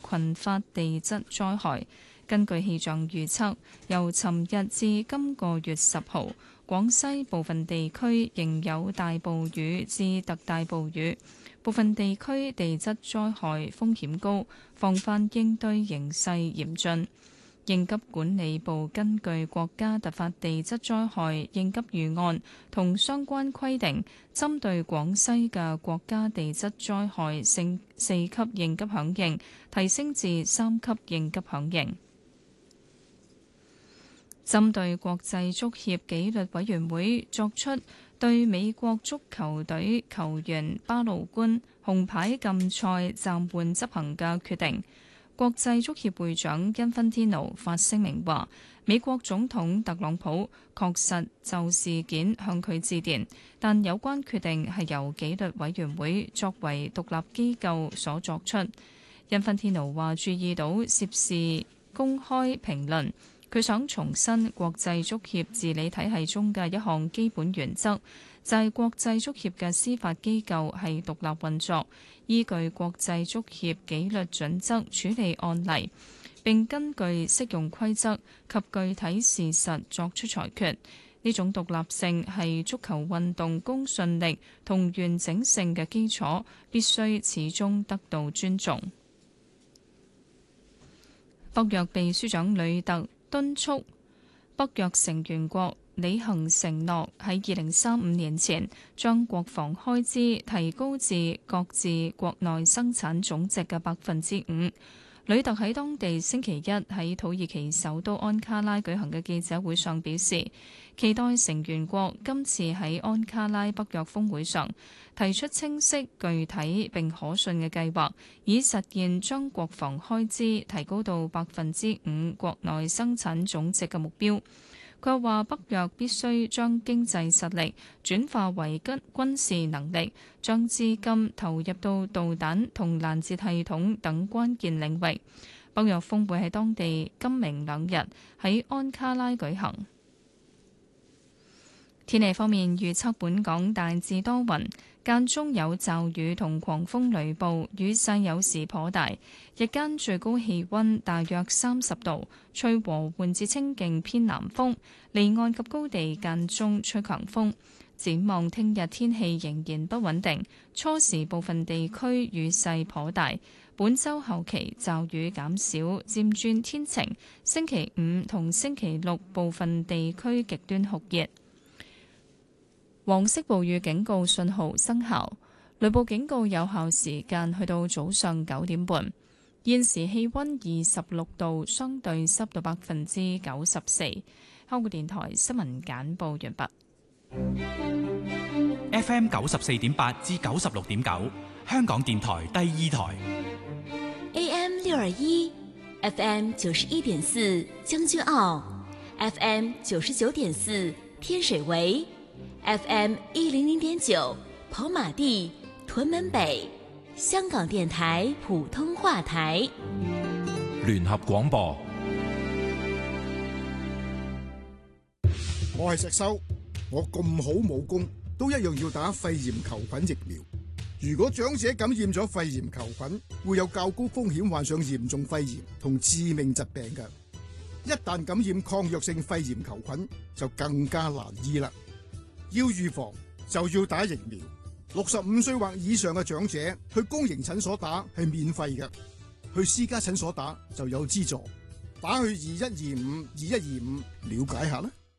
群發地質災害。根據氣象預測，由尋日至今個月10號，廣西部分地區仍有大暴雨至特大暴雨，部分地區地質災害風險高，防範應對形勢嚴峻。應急管理部根據國家突發地質災害應急預案同相關規定，針對廣西嘅國家地質災害升4級應急響應，提升至3級應急響應。針對國際足協紀律委員會作出對美國足球隊球員巴魯官紅牌禁賽暫緩執行嘅決定，國際足協會長因芬天奴發聲明話，美國總統特朗普確實就事件向佢致電，但有關決定係由紀律委員會作為獨立機構所作出。因芬天奴話注意到涉事公開評論，佢想重申國際足協治理體系中嘅一項基本原則，就係國際足協嘅司法機構係獨立運作，依據國際足協紀律準則處理案例，並根據適用規則及具體事實作出裁決。呢種獨立性係足球運動公信力同完整性嘅基礎，必須始終得到尊重。北約秘書長呂特敦促北約成員國履行承諾，喺2035年前將國防開支提高至各自國內生產總值嘅5%。呂特喺當地星期一喺土耳其首都安卡拉舉行嘅記者會上表示，期待成員國今次喺安卡拉北約峰會上提出清晰、具體並可信嘅計劃，以實現將國防開支提高到5%國內生產總值嘅目標。佢又話，北約必須將經濟實力轉化為軍事能力，將資金投入到導彈同攔截系統等關鍵領域。北約峰會喺當地今明兩日喺安卡拉舉行。天氣方面預測，本港大致多雲，間中有驟雨同狂風雷暴，雨勢有時頗大。日間最高氣溫大約30度，吹和緩至清勁偏南風，離岸及高地間中吹強風。展望聽日天氣仍然不穩定，初時部分地區雨勢頗大。本週後期驟雨減少，漸轉天晴。星期五同星期六部分地區極端酷熱。黃色暴雨警告信號生效，雷暴警告有效時間去到早上9點半。現時氣溫26度，相對濕度94%。香港電台新聞簡報完畢。 FM 94.8至96.9，香港電台第2台。 AM 621 FM 91.4將軍澳 FM 99.4天水圍FM 100.9跑馬地屯門北，香港電台普通話台。 聯合廣播。 我係石修，我咁好武功，都一樣要打肺炎球菌疫苗。如果長者感染咗肺炎球菌，會有較高風險患上嚴重肺炎同致命疾病嘅。一旦感染抗藥性肺炎球菌，就更加難醫啦。要預防就要打疫苗，65歲或以上嘅長者去公營診所打係免費嘅，去私家診所打就有資助。打去2125了解下啦。